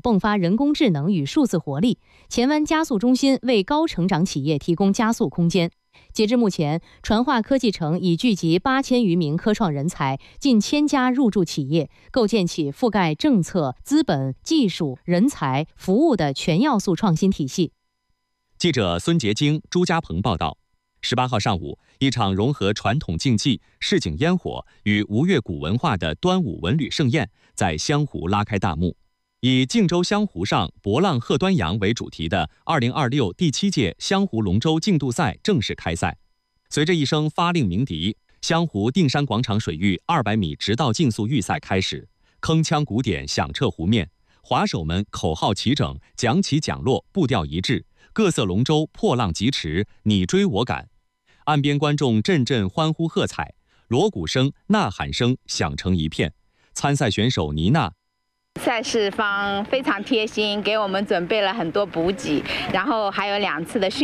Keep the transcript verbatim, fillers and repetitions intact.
迸发人工智能与数字活力。前湾加速中心为高成长企业提供加速空间。截至目前，传化科技城已聚集八千余名科创人才，近千家入驻企业，构建起覆盖政策、资本、技术、人才、服务的全要素创新体系。 记者孙杰京、朱家鹏报道。十八号上午，一场融合传统竞技、市井烟火与吴越古文化的端午文旅盛宴在湘湖拉开大幕。以靖州湘湖上博浪贺端阳为主题的二零二六第七届湘湖龙舟竞渡赛正式开赛。随着一声发令鸣笛，湘湖定山广场水域二百米直道竞速预赛开始，铿锵鼓点响彻湖面，划手们口号齐整，桨起桨落，步调一致，各色龙舟破浪疾驰，你追我赶。岸边观众阵阵欢呼喝彩，锣鼓声、呐喊声响成一片。参赛选手妮娜。 赛事方非常贴心，给我们准备了很多补给，然后还有两次的训